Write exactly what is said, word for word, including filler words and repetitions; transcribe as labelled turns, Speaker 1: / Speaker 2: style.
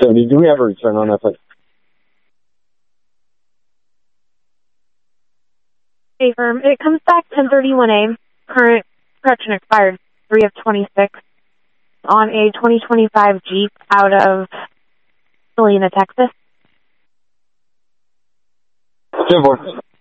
Speaker 1: So do we have a return on that, please?
Speaker 2: Hey, firm. It comes back ten thirty-one A. Current correction expired three of twenty-six on a twenty twenty-five Jeep out of Salina, Texas.
Speaker 1: ten four.